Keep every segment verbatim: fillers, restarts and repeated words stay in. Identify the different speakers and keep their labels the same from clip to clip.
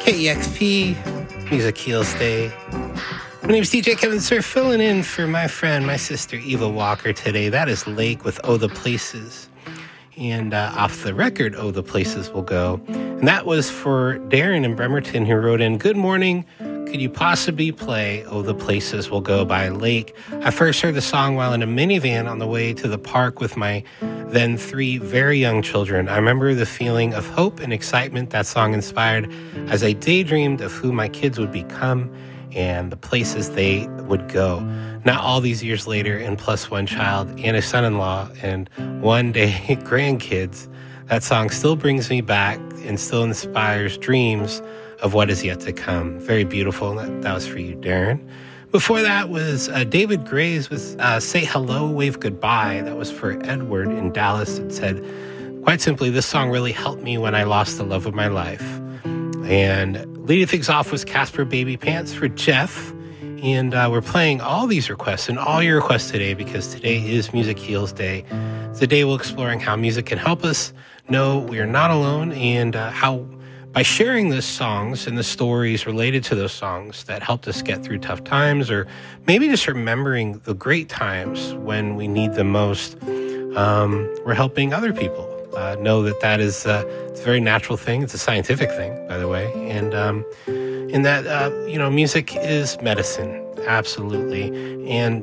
Speaker 1: K E X P, Music Heals Day. My name is D J Kevin Surf, filling in for my friend, my sister Eva Walker today. That is Lake with Oh the Places. And uh, off the record, Oh the Places Will Go. And that was for Darren in Bremerton, who wrote in, "Good morning. Could you possibly play Oh the Places Will Go by Lake? I first heard the song while in a minivan on the way to the park with my then three very young children. I remember the feeling of hope and excitement that song inspired as I daydreamed of who my kids would become and the places they would go. Now, all these years later, and plus one child and a son-in-law and one day grandkids, that song still brings me back and still inspires dreams of what is yet to come." Very beautiful. That, that was for you, Darren. Before that was uh, David Graves with uh, Say Hello, Wave Goodbye. That was for Edward in Dallas. It said, quite simply, this song really helped me when I lost the love of my life. And leading things off was Casper Baby Pants for Jeff. And uh, we're playing all these requests and all your requests today because today is Music Heals Day. It's a day we're exploring how music can help us know we are not alone and uh, how by sharing those songs and the stories related to those songs that helped us get through tough times, or maybe just remembering the great times when we need them most, um, we're helping other people uh, know that that is uh, it's a very natural thing. It's a scientific thing, by the way. And um, in that, uh, you know, music is medicine, absolutely. And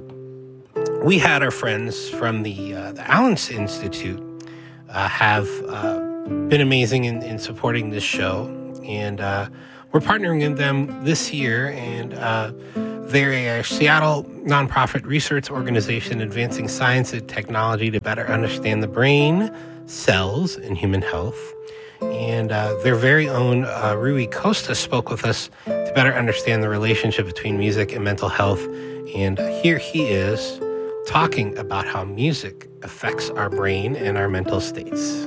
Speaker 1: we had our friends from the, uh, the Allens Institute uh, have... Uh, been amazing in, in supporting this show, and uh, we're partnering with them this year, and uh, they're a Seattle nonprofit research organization advancing science and technology to better understand the brain, cells, and human health. And uh, their very own uh, Rui Costa spoke with us to better understand the relationship between music and mental health, and here he is talking about how music affects our brain and our mental states.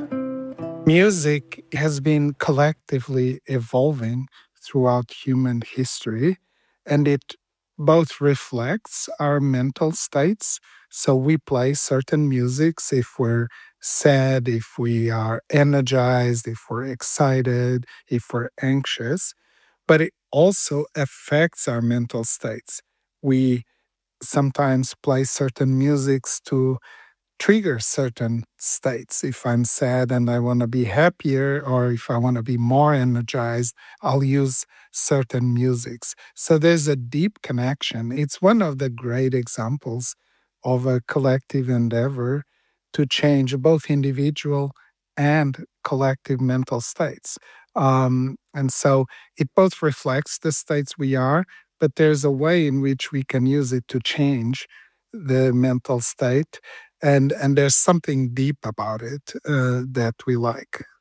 Speaker 2: Music has been collectively evolving throughout human history, and it both reflects our mental states. So we play certain musics if we're sad, if we are energized, if we're excited, if we're anxious, but it also affects our mental states. We sometimes play certain musics to trigger certain states. If I'm sad and I want to be happier, or if I want to be more energized, I'll use certain musics. So there's a deep connection. It's one of the great examples of a collective endeavor to change both individual and collective mental states. Um, and so it both reflects the states we are, but there's a way in which we can use it to change the mental state. And and there's something deep about it uh, that we like.